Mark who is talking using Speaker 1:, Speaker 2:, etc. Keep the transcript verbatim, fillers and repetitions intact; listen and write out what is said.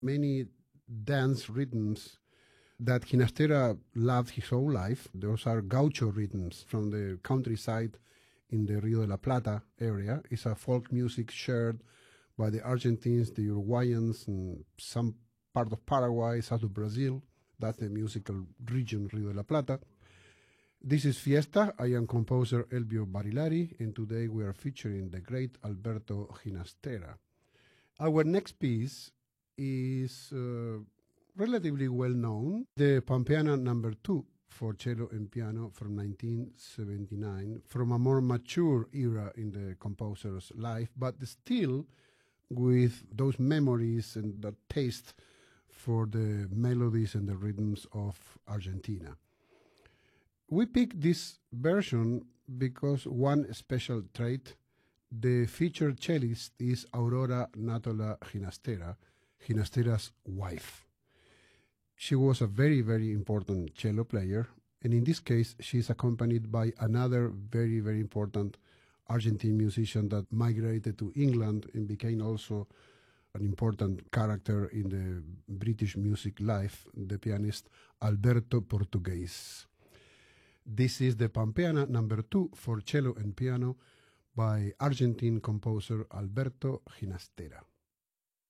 Speaker 1: many dance rhythms that Ginastera loved his whole life. Those are gaucho rhythms from the countryside in the Rio de la Plata area. It's a folk music shared by the Argentines, the Uruguayans, and some part of Paraguay, south of Brazil. That's the musical region, Rio de la Plata. This is Fiesta. I am composer Elvio Barilari, and today we are featuring the great Alberto Ginastera. Our next piece is uh, relatively well known, the Pampeana number two for cello and piano from nineteen seventy-nine, from a more mature era in the composer's life, but still with those memories and that taste for the melodies and the rhythms of Argentina. We picked this version because one special trait, the featured cellist is Aurora Natola Ginastera, Ginastera's wife. She was a very, very important cello player, and in this case, she is accompanied by another very, very important Argentine musician that migrated to England and became also an important character in the British music life, the pianist Alberto Portugues. This is the Pampeana number two for cello and piano by Argentine composer Alberto Ginastera.